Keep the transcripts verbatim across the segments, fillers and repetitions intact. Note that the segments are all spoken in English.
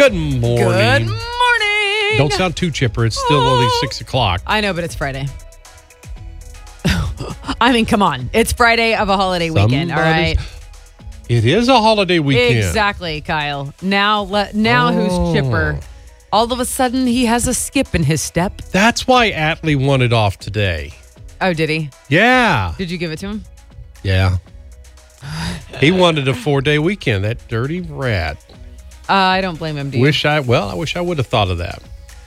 Good morning. Good morning. Don't sound too chipper. It's still only six o'clock. I know, but it's Friday. I mean, come on. It's Friday of a holiday weekend, all right? It is a holiday weekend. Exactly, Kyle. Now, le- now Oh. who's chipper? All of a sudden, he has a skip in his step. That's why Atlee wanted off today. Oh, did he? Yeah. Did you give it to him? Yeah. He wanted a four-day weekend, that dirty rat. Uh, I don't blame him, do you? Wish I, well, I wish I would have thought of that.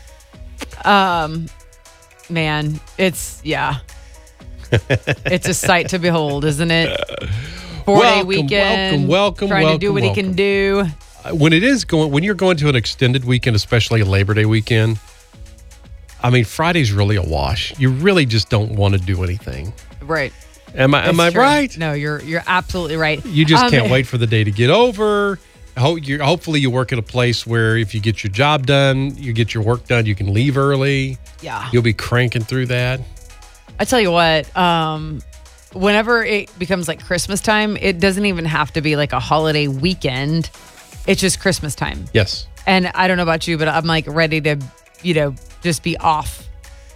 Um, man, it's, yeah. It's a sight to behold, isn't it? Four-day Welcome, weekend. welcome, welcome, Trying welcome, to do what welcome. he can do. When it is going, when you're going to an extended weekend, especially a Labor Day weekend, I mean, Friday's really a wash. You really just don't want to do anything. Right. Am I? Am I It's true. right? No, you're you're absolutely right. You just Um, can't wait for the day to get over. Ho- you hopefully, you work at a place where if you get your job done, you get your work done, you can leave early. Yeah. You'll be cranking through that. I tell you what, um, whenever it becomes like Christmas time, it doesn't even have to be like a holiday weekend. It's just Christmas time. Yes. And I don't know about you, but I'm like ready to, you know, just be off.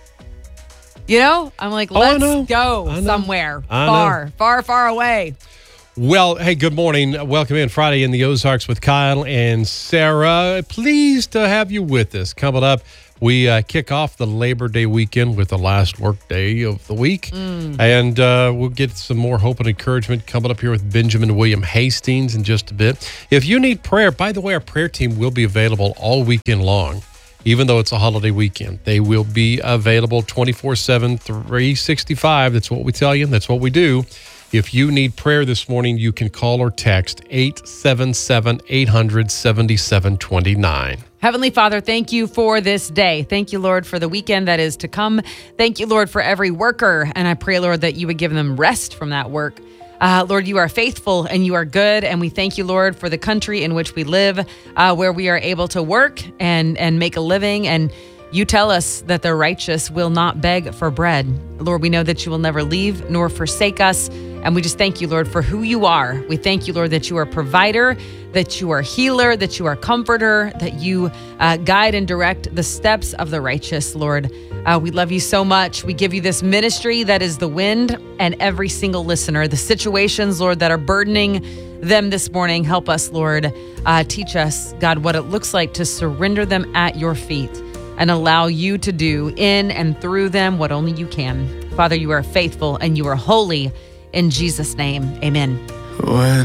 You know, I'm like, Oh, I let's know. go I know. somewhere I know. far, far, far away. Well, hey, good morning. Welcome in Friday in the Ozarks with Kyle and Sarah. Pleased to have you with us. Coming up, we uh, kick off the Labor Day weekend with the last work day of the week. And uh, we'll get some more hope and encouragement coming up here with Benjamin William Hastings in just a bit. If you need prayer, by the way, our prayer team will be available all weekend long. Even though it's a holiday weekend, they will be available twenty-four seven, three sixty-five. That's what we tell you. That's what we do. If you need prayer this morning, you can call or text eight seven seven, eight hundred, seventy-seven twenty-nine. Heavenly Father, thank you for this day. Thank you, Lord, for the weekend that is to come. Thank you, Lord, for every worker. And I pray, Lord, that you would give them rest from that work. Uh, Lord, you are faithful and you are good. And we thank you, Lord, for the country in which we live, uh, where we are able to work and, and make a living. And you tell us that the righteous will not beg for bread. Lord, we know that you will never leave nor forsake us. And we just thank you, Lord, for who you are. We thank you, Lord, that you are provider, that you are healer, that you are comforter, that you uh, guide and direct the steps of the righteous, Lord. Uh, we love you so much. We give you this ministry that is the wind and every single listener. The situations, Lord, that are burdening them this morning, help us, Lord. Uh, teach us, God, what it looks like to surrender them at your feet and allow you to do in and through them what only you can. Father, you are faithful and you are holy. In Jesus' name, amen. When